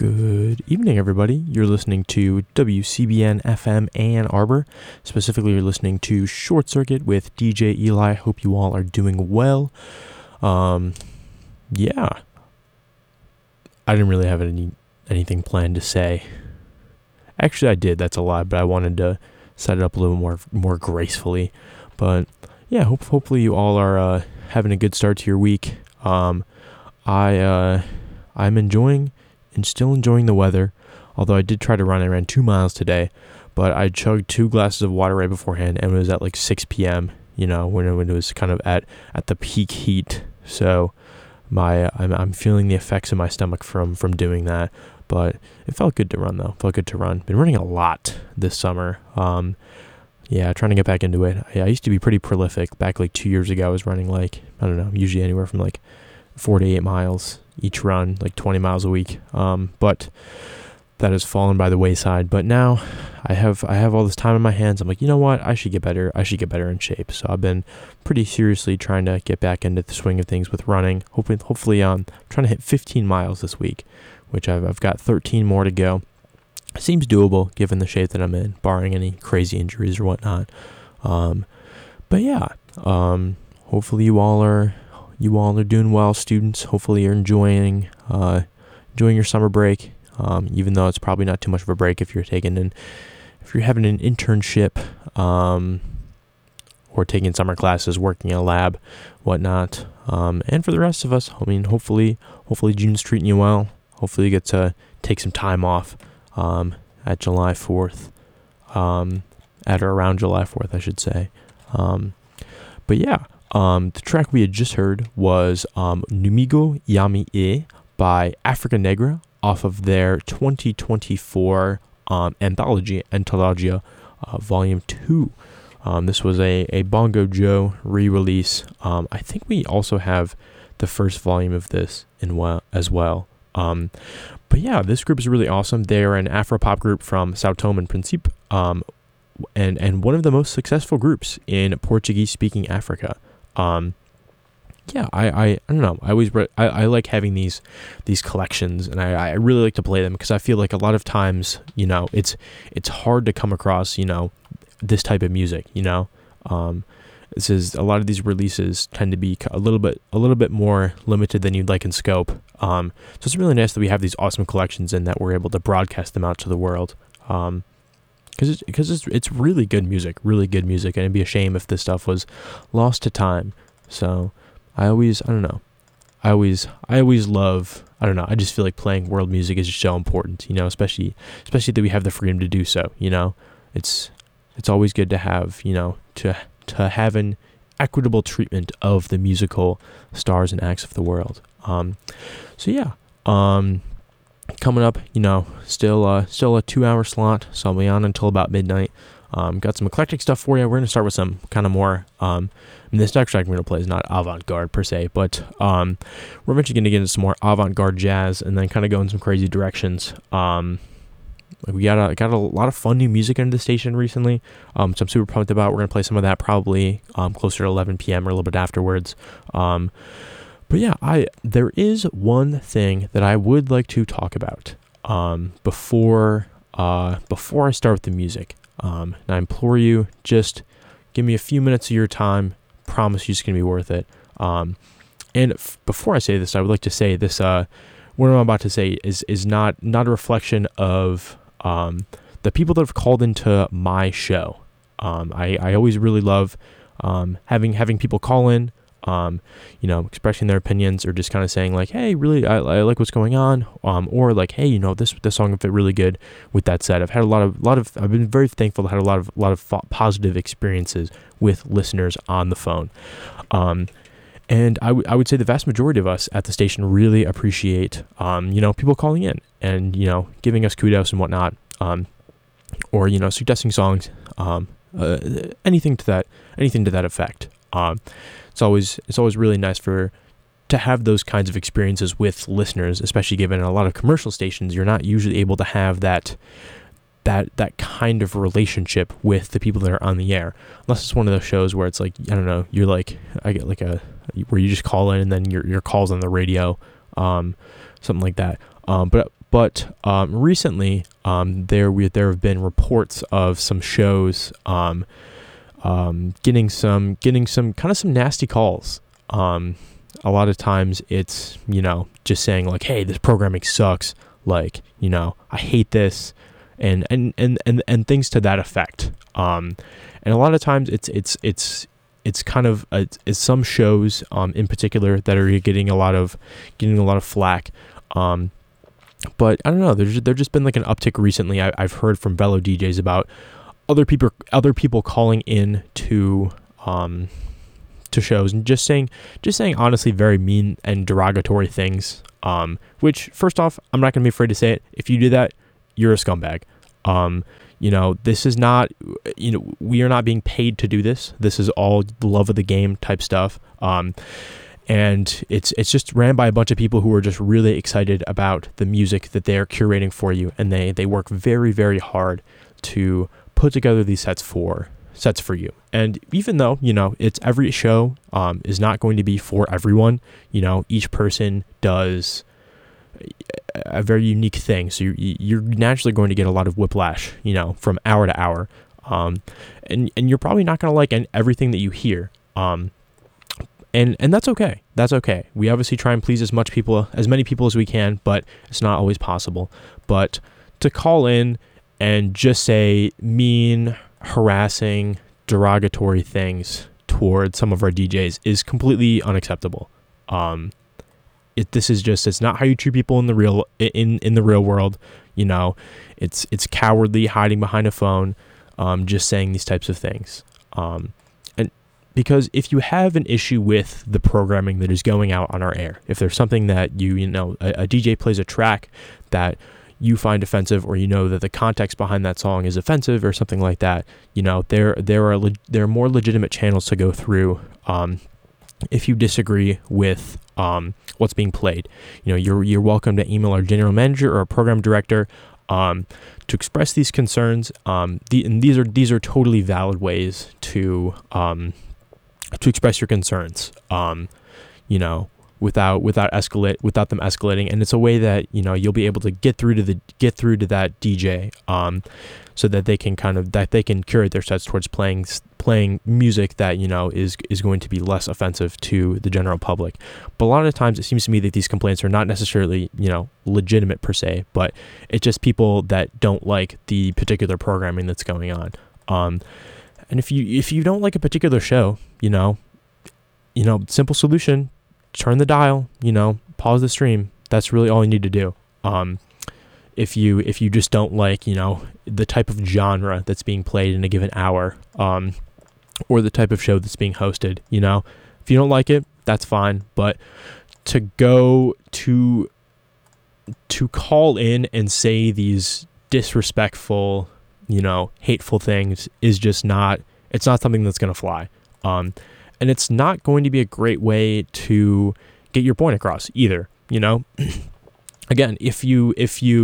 Good evening, everybody. You're listening to WCBN FM Ann Arbor. Specifically, you're listening to Short Circuit with DJ Eli. Hope you all are doing well. Yeah. I didn't really have anything planned to say. Actually, I did. That's a lie, but I wanted to set it up a little more gracefully. But yeah, hopefully you all are having a good start to your week. I'm enjoying and still enjoying the weather, although I did try to run. I ran 2 miles today, but I chugged 2 glasses of water right beforehand, and it was at like 6 p.m., when it was kind of at the peak heat. So I'm feeling the effects in my stomach from doing that, but it felt good to run, though. Been running a lot this summer. Trying to get back into it. I used to be pretty prolific. Back like 2 years ago, I was running usually anywhere from like 4 to 8 miles each run, like 20 miles a week. But that has fallen by the wayside. But now I have all this time in my hands. I'm like, you know what? I should get better in shape. So I've been pretty seriously trying to get back into the swing of things with running. Hopefully, trying to hit 15 miles this week, which I've got 13 more to go. Seems doable given the shape that I'm in, barring any crazy injuries or whatnot. Hopefully you all are doing well, students. Hopefully you're enjoying your summer break, even though it's probably not too much of a break if you're having an internship, or taking summer classes, working in a lab, whatnot. And for the rest of us, hopefully June's treating you well. Hopefully you get to take some time off at July 4th, at or around July 4th, I should say. The track we had just heard was Numigo Yami E by Africa Negra off of their 2024 anthology, Antologia Volume 2. This was a Bongo Joe re-release. I think we also have the first volume of this as well. This group is really awesome. They are an Afro-pop group from Sao Tome and Principe, and one of the most successful groups in Portuguese-speaking Africa. I don't know. I like having these collections, and I really like to play them because I feel like a lot of times, it's hard to come across, this type of music, This is a lot of these releases tend to be a little bit more limited than you'd like in scope. So it's really nice that we have these awesome collections and that we're able to broadcast them out to the world. Because it's really good music, and it'd be a shame if this stuff was lost to time. So I always love, I don't know, I just feel like playing world music is just so important, especially that we have the freedom to do so, it's always good to have, to have an equitable treatment of the musical stars and acts of the world. Coming up, still a 2-hour slot, so I'll be on until about midnight. Got some eclectic stuff for you. We're going to start with some kind of more, this next track I'm going to play is not avant-garde per se, but we're eventually going to get into some more avant-garde jazz and then kind of go in some crazy directions. We got a lot of fun new music into the station recently, so I'm super pumped about. We're going to play some of that probably closer to 11 p.m. or a little bit afterwards. There is one thing that I would like to talk about before I start with the music. And I implore you, just give me a few minutes of your time. Promise you it's going to be worth it. Before I say this, I would like to say this. What I'm about to say is not a reflection of the people that have called into my show. I always really love having people call in. Expressing their opinions or just kind of saying like, hey, really, I like what's going on. Or like, hey, this song fit really good. With that said, I've had a lot of, I've been very thankful to have a lot of positive experiences with listeners on the phone. And I would say the vast majority of us at the station really appreciate, people calling in and, giving us kudos and whatnot. Or, suggesting songs, anything to that effect. It's always really nice to have those kinds of experiences with listeners, especially given a lot of commercial stations, you're not usually able to have that kind of relationship with the people that are on the air, unless it's one of those shows where it's like, I don't know, you're like, I get like where you just call in and then your call's on the radio, something like that. But But recently, there have been reports of some shows getting some nasty calls. A lot of times it's, just saying like, hey, this programming sucks. Like, I hate this, and things to that effect. And a lot of times it's kind of it's some shows in particular that are getting a lot of flack. But I don't know. There's just been like an uptick recently. I've heard from fellow DJs about other people calling in to shows and just saying honestly very mean and derogatory things. Which, first off, I'm not gonna be afraid to say it. If you do that, you're a scumbag. This is not, we are not being paid to do this. This is all love of the game type stuff. And it's just ran by a bunch of people who are just really excited about the music that they're curating for you, and they work very, very hard to put together these sets for you. And even though it's every show is not going to be for everyone, each person does a very unique thing, so you're naturally going to get a lot of whiplash from hour to hour, and you're probably not going to like everything that you hear. And that's okay. That's okay. We obviously try and please as many people as we can, but it's not always possible. But to call in and just say mean, harassing, derogatory things towards some of our DJs is completely unacceptable. It's not how you treat people in the real world. It's cowardly, hiding behind a phone, just saying these types of things. Because if you have an issue with the programming that is going out on our air, if there's something that a DJ plays a track that you find offensive, or that the context behind that song is offensive or something like that, there are more legitimate channels to go through. If you disagree with what's being played, you're welcome to email our general manager or our program director to express these concerns. And these are totally valid ways to express your concerns, without them escalating, and it's a way that you'll be able to get through to that DJ, so that they can curate their sets towards playing music that is going to be less offensive to the general public. But a lot of times it seems to me that these complaints are not necessarily legitimate per se, but it's just people that don't like the particular programming that's going on. And if you don't like a particular show, simple solution, turn the dial, pause the stream. That's really all you need to do. If you just don't like, the type of genre that's being played in a given hour, or the type of show that's being hosted, if you don't like it, that's fine. But to go to call in and say these disrespectful, hateful things is just it's not something that's going to fly. And it's not going to be a great way to get your point across either, Again, if you're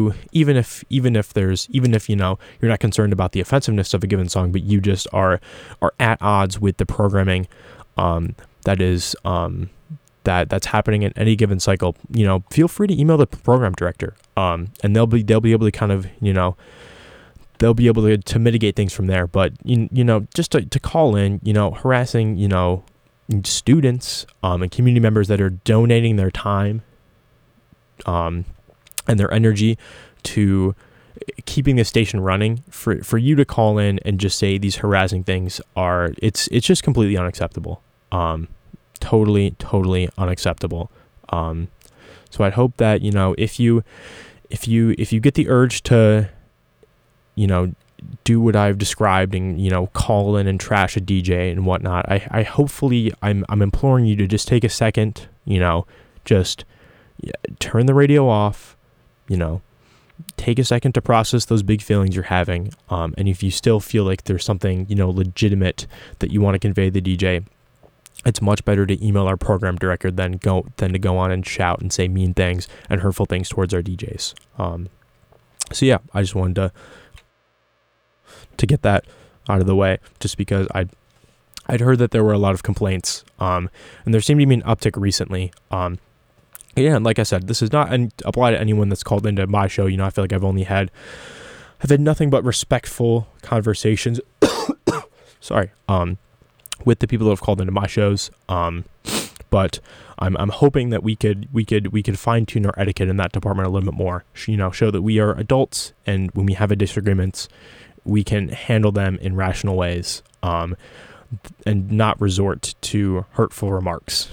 not concerned about the offensive of a given song, but you just are at odds with the programming that's happening in any given cycle, feel free to email the program director, and they'll be able to kind of, they'll be able to mitigate things from there. But just to call in, harassing, students and community members that are donating their time and their energy to keeping the station running, for you to call in and just say these harassing things it's just completely unacceptable. Totally unacceptable. So I'd hope that if you get the urge to do what I've described and call in and trash a DJ and whatnot, I'm imploring you to just take a second, just turn the radio off, take a second to process those big feelings you're having, and if you still feel like there's something legitimate that you want to convey to the DJ, it's much better to email our program director than to go on and shout and say mean things and hurtful things towards our DJs. So yeah, I just wanted to get that out of the way, just because I'd heard that there were a lot of complaints, and there seemed to be an uptick recently, again, like I said, this is not apply to anyone that's called into my show. I feel like I've had nothing but respectful conversations. Sorry, with the people that have called into my shows. But I'm hoping that we could fine tune our etiquette in that department a little bit more. Show that we are adults, and when we have a disagreements, we can handle them in rational ways, and not resort to hurtful remarks.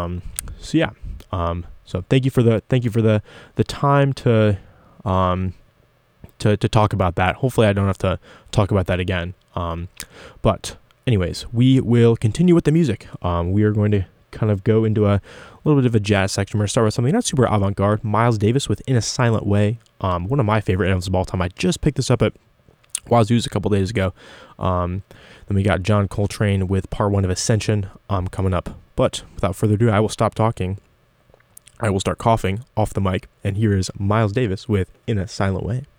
So thank you for the time to talk about that. Hopefully I don't have to talk about that again. But anyways, we will continue with the music. We are going to kind of go into a little bit of a jazz section. We're going to start with something not super avant-garde. Miles Davis with In a Silent Way. One of my favorite albums of all time. I just picked this up at Wazoo's a couple days ago. Then we got John Coltrane with Part 1 of Ascension coming up. But without further ado, I will stop talking. I will start coughing off the mic. And here is Miles Davis with In a Silent Way.